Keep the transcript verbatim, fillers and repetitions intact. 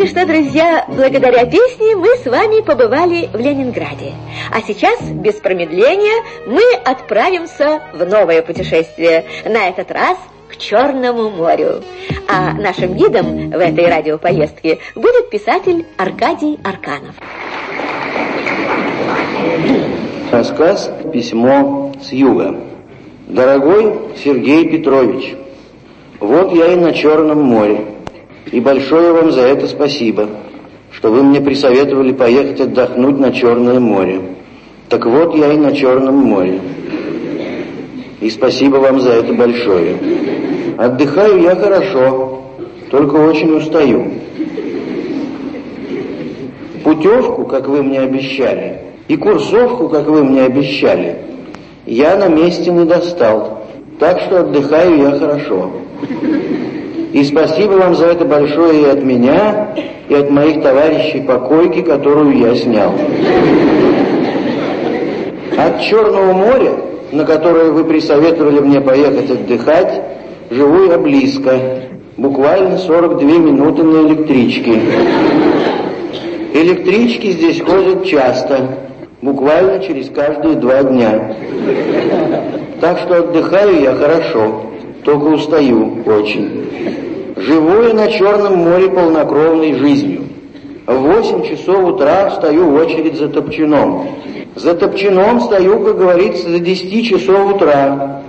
конечно, друзья, благодаря песне мы с вами побывали в Ленинграде. А сейчас, без промедления, мы отправимся в новое путешествие. На этот раз к Черному морю. А нашим гидом в этой радиопоездке будет писатель Аркадий Арканов. Рассказ «Письмо с юга». Дорогой Сергей Петрович, вот я и на Черном море. И большое вам за это спасибо, что вы мне присоветовали поехать отдохнуть на Черное море. Так вот я и на Черном море. И спасибо вам за это большое. Отдыхаю я хорошо, только очень устаю. Путевку, как вы мне обещали, и курсовку, как вы мне обещали, я на месте не достал, так что отдыхаю я хорошо. И спасибо вам за это большое и от меня, и от моих товарищей по койке, которую я снял. От Черного моря, на которое вы присоветовали мне поехать отдыхать, живу я близко, буквально сорок две минуты на электричке. Электрички здесь ходят часто, буквально через каждые два дня. Так что отдыхаю я хорошо, только устаю очень. Живу я на Черном море полнокровной жизнью. В восемь часов утра встаю в очередь за топчаном. За топчаном стою, как говорится, за десять часов утра.